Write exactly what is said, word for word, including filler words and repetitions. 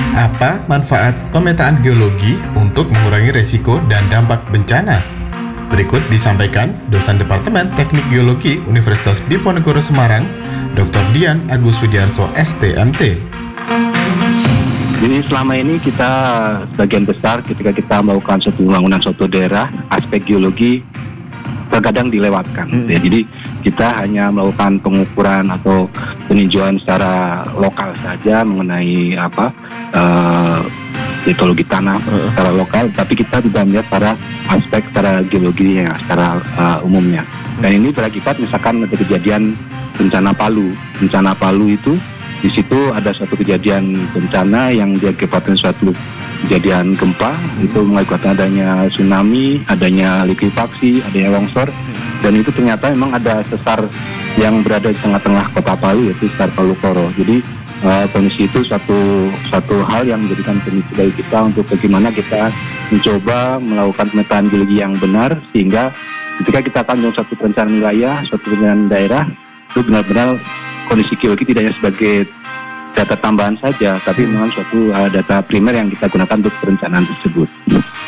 Apa manfaat pemetaan geologi untuk mengurangi resiko dan dampak bencana? Berikut disampaikan dosen Departemen Teknik Geologi Universitas Diponegoro Semarang, doktor Dian Agus Widiarso S T M T. Jadi selama ini kita sebagian besar ketika kita melakukan suatu pembangunan suatu daerah, aspek geologi terkadang dilewatkan. Hmm. Ya, jadi kita hanya melakukan pengukuran atau peninjauan secara lokal saja mengenai apa uh, ekologi tanah Uh. secara lokal, tapi kita tidak melihat secara aspek secara geologinya secara uh, umumnya. Dan ini berakibat misalkan ada kejadian bencana Palu. Bencana Palu itu di situ ada suatu kejadian bencana yang diakibatkan suatu kejadian gempa, itu mengakibatkan adanya tsunami, adanya likuifaksi, adanya longsor, dan itu ternyata memang ada sesar yang berada di tengah-tengah kota Palu, yaitu sesar Palu Koro. Jadi uh, kondisi itu satu satu hal yang menjadikan pemicu bagi kita untuk bagaimana kita mencoba melakukan pemetaan geologi yang benar, sehingga ketika kita akan melakukan suatu perencanaan wilayah, suatu perencanaan daerah, itu benar-benar kondisi geologi tidak hanya sebagai data tambahan saja, tapi memang suatu uh, data primer yang kita gunakan untuk perencanaan tersebut.